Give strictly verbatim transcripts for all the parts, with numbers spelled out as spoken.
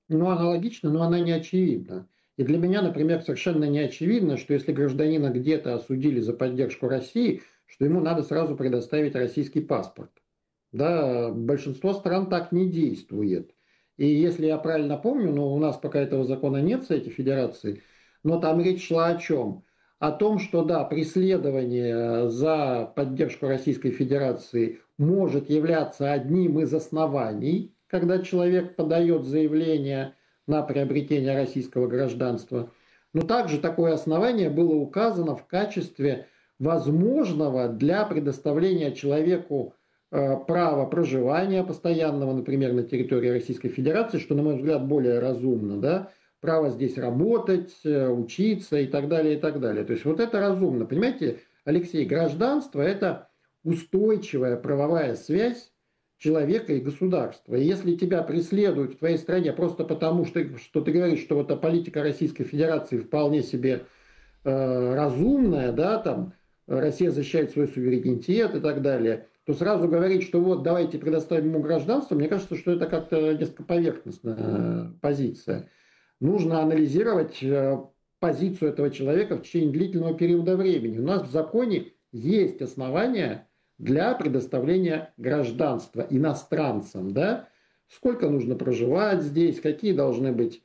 Ну, аналогично, но она не очевидна. И для меня, например, совершенно не очевидно, что если гражданина где-то осудили за поддержку России, что ему надо сразу предоставить российский паспорт. Да, большинство стран так не действует. И если я правильно помню, но у нас пока этого закона нет в Совете Федерации, но там речь шла о чем? О том, что да, преследование за поддержку Российской Федерации может являться одним из оснований, когда человек подает заявление на приобретение российского гражданства. Но также такое основание было указано в качестве возможного для предоставления человеку э, права проживания постоянного, например, на территории Российской Федерации, что, на мой взгляд, более разумно, да, право здесь работать, э, учиться и так далее, и так далее. То есть вот это разумно. Понимаете, Алексей, гражданство – это устойчивая правовая связь человека и государства. И если тебя преследуют в твоей стране просто потому, что, что ты говоришь, что вот эта политика Российской Федерации вполне себе э, разумная, да, там Россия защищает свой суверенитет и так далее, то сразу говорить, что вот давайте предоставим ему гражданство, мне кажется, что это как-то несколько поверхностная позиция. Нужно анализировать э, позицию этого человека в течение длительного периода времени. У нас в законе есть основания для предоставления гражданства иностранцам, да? Сколько нужно проживать здесь, какие должны быть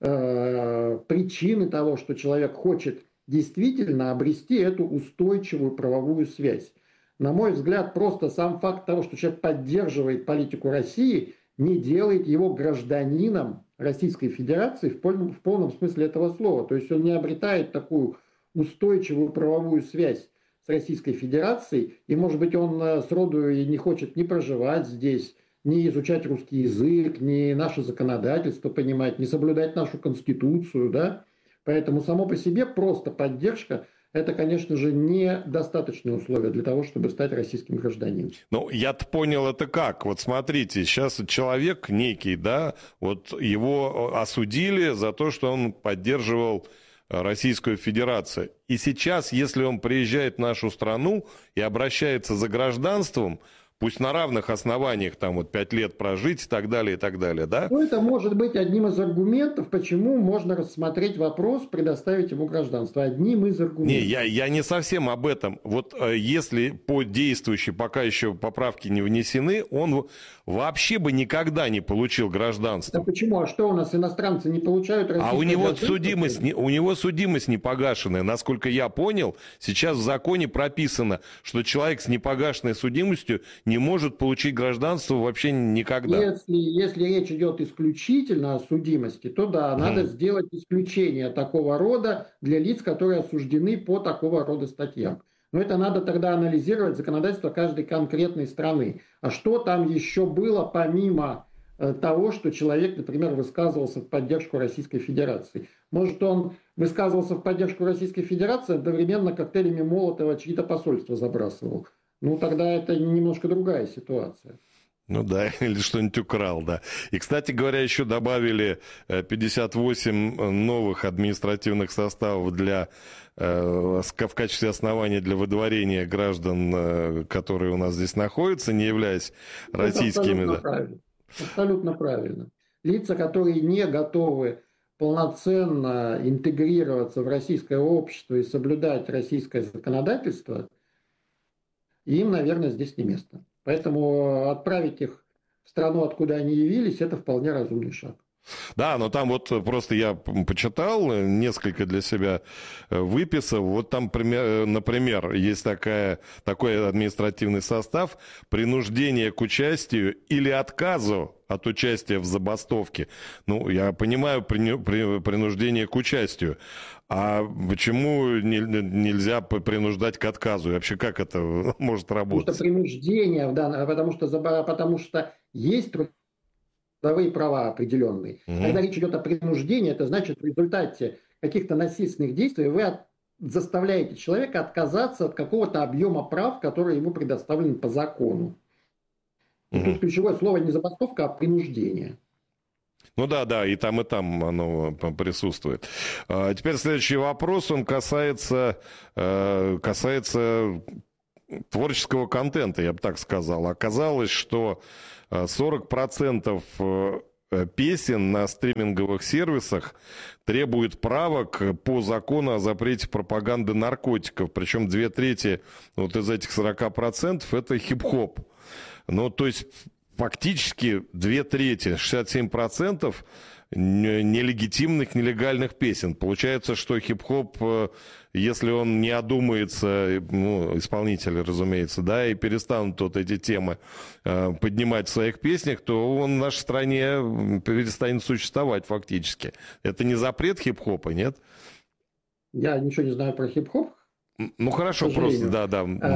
э, причины того, что человек хочет действительно обрести эту устойчивую правовую связь. На мой взгляд, просто сам факт того, что человек поддерживает политику России, не делает его гражданином Российской Федерации в полном, в полном смысле этого слова. То есть он не обретает такую устойчивую правовую связь с Российской Федерацией, и, может быть, он сроду и не хочет ни проживать здесь, ни изучать русский язык, ни наше законодательство понимать, ни соблюдать нашу Конституцию, да. Поэтому само по себе просто поддержка – это, конечно же, недостаточное условие для того, чтобы стать российским гражданином. Ну, я-то понял это как. Вот смотрите, сейчас человек некий, да, вот его осудили за то, что он поддерживал Российскую Федерацию. И сейчас, если он приезжает в нашу страну и обращается за гражданством, пусть на равных основаниях, там вот пять лет прожить и так далее, и так далее, да? Ну, это может быть одним из аргументов, почему можно рассмотреть вопрос, предоставить ему гражданство. Одним из аргументов. Не, я, я не совсем об этом. Вот если по действующей, пока еще поправки не внесены, он вообще бы никогда не получил гражданство. Да почему? А что у нас иностранцы не получают российское А у него гражданство? судимость, у него судимость не погашенная. Насколько я понял, сейчас в законе прописано, что человек с непогашенной судимостью не может получить гражданство вообще никогда. Если, если речь идет исключительно о судимости, то да, надо mm. сделать исключение такого рода для лиц, которые осуждены по такого рода статьям. Но это надо тогда анализировать законодательство каждой конкретной страны. А что там еще было помимо э, того, что человек, например, высказывался в поддержку Российской Федерации? Может, он высказывался в поддержку Российской Федерации, одновременно коктейлями Молотова чьи-то посольства забрасывал? Ну, тогда это немножко другая ситуация. Ну да, или что-нибудь украл, да. И, кстати говоря, еще добавили пятьдесят восемь новых административных составов для, в качестве основания для выдворения граждан, которые у нас здесь находятся, не являясь это российскими. Абсолютно да. правильно. Абсолютно правильно. Лица, которые не готовы полноценно интегрироваться в российское общество и соблюдать российское законодательство, им, наверное, здесь не место. Поэтому отправить их в страну, откуда они явились, это вполне разумный шаг. Да, но там вот просто я почитал, несколько для себя выписал. Вот там, например, есть такая, такой административный состав: принуждение к участию или отказу от участия в забастовке. Ну, я понимаю принуждение к участию. А почему нельзя принуждать к отказу? И вообще, как это может работать? Потому что принуждение, да, потому что, потому что есть трудовые права определенные. Угу. Когда речь идет о принуждении, это значит, в результате каких-то насильственных действий вы от, заставляете человека отказаться от какого-то объема прав, которые ему предоставлены по закону. И угу. Тут ключевое слово не забастовка, а принуждение. Ну да, да, и там, и там оно присутствует. А теперь следующий вопрос, он касается, касается творческого контента, я бы так сказал. Оказалось, что сорок процентов песен на стриминговых сервисах требует правок по закону о запрете пропаганды наркотиков. Причем две трети вот из этих сорока процентов это хип-хоп. Ну, то есть фактически две трети, шестьдесят семь процентов нелегитимных, нелегальных песен. Получается, что хип-хоп, если он не одумается, ну, исполнители, разумеется, да, и перестанут вот эти темы э, поднимать в своих песнях, то он в нашей стране перестанет существовать фактически. Это не запрет хип-хопа, нет? Я ничего не знаю про хип-хоп. Ну, хорошо, просто, да, да.